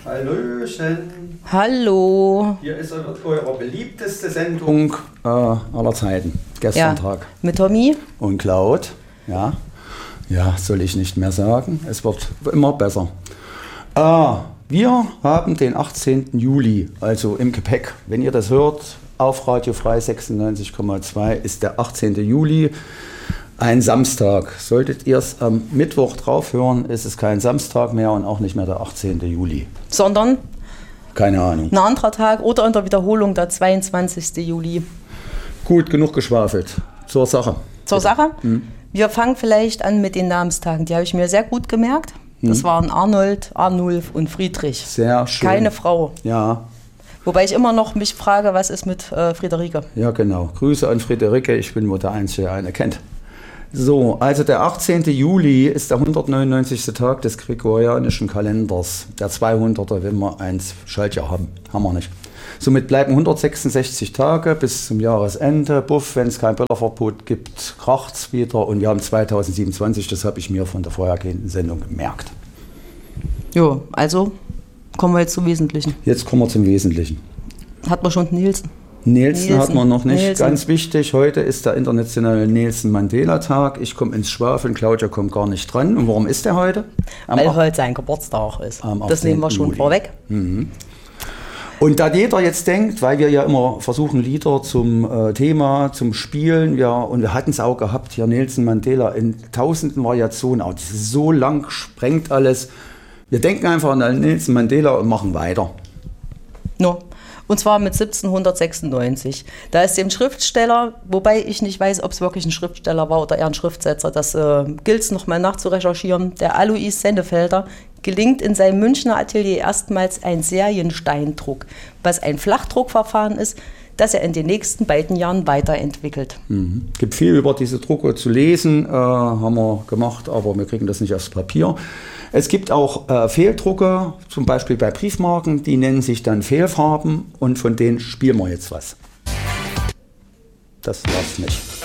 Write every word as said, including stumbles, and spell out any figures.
Hallöchen. Hallo. Hier ist eure beliebteste Sendung äh, aller Zeiten. Gestern Ja, Tag. mit Tommy. Und Cloud. Ja. Ja, soll ich nicht mehr sagen. Es wird immer besser. Äh, wir haben den achtzehnten Juli, also im Gepäck. Wenn ihr das hört, auf Radio Frei sechsundneunzig Komma zwei ist der achtzehnten Juli. Ein Samstag. Solltet ihr es am Mittwoch drauf hören, ist es kein Samstag mehr und auch nicht mehr der achtzehnten Juli. Sondern? Keine Ahnung. Ein anderer Tag oder in der Wiederholung der zweiundzwanzigsten Juli. Gut, genug geschwafelt. Zur Sache. Zur Sache? Mhm. Wir fangen vielleicht an mit den Namenstagen. Die habe ich mir sehr gut gemerkt. Das mhm. waren Arnold, Arnulf und Friedrich. Sehr schön. Keine Frau. Ja. Wobei ich immer noch mich frage, was ist mit äh, Friederike? Ja, genau. Grüße an Friederike. Ich bin wohl der Einzige, der eine kennt. So, also der achtzehnten Juli ist der hundertneunundneunzigste Tag des gregorianischen Kalenders. Der zweihunderter, wenn wir eins Schaltjahr haben. Haben wir nicht. Somit bleiben hundertsechsundsechzig Tage bis zum Jahresende. Buff, wenn es kein Böllerverbot gibt, kracht es wieder. Und wir haben zweitausendsiebenundzwanzig, das habe ich mir von der vorhergehenden Sendung gemerkt. Jo, also kommen wir jetzt zum Wesentlichen. Jetzt kommen wir zum Wesentlichen. Hat man schon Nielsen? Nielsen, Nielsen hat man noch nicht. Nielsen. Ganz wichtig, heute ist der internationale Nelson-Mandela-Tag. Ich komme ins Schwafeln, Claudia kommt gar nicht dran. Und warum ist der heute? Am Weil heute sein Geburtstag ist. Das nehmen wir schon Juli. vorweg. Mhm. Und da jeder jetzt denkt, weil wir ja immer versuchen, Lieder zum äh, Thema, zum Spielen, ja, und wir hatten es auch gehabt, hier Nelson Mandela in tausenden Variationen, auch das ist so lang, sprengt alles. Wir denken einfach an Nelson Mandela und machen weiter. No. Und zwar mit siebzehnhundertsechsundneunzig. Da ist dem Schriftsteller, wobei ich nicht weiß, ob es wirklich ein Schriftsteller war oder eher ein Schriftsetzer, das äh, gilt es nochmal nachzurecherchieren, der Alois Sennefelder, gelingt in seinem Münchner Atelier erstmals ein Seriensteindruck, was ein Flachdruckverfahren ist, das er in den nächsten beiden Jahren weiterentwickelt. Mhm. Es gibt viel über diese Drucke zu lesen, äh, haben wir gemacht, aber wir kriegen das nicht aufs Papier. Es gibt auch äh, Fehldrucke, zum Beispiel bei Briefmarken, die nennen sich dann Fehlfarben und von denen spielen wir jetzt was. Das war's nicht.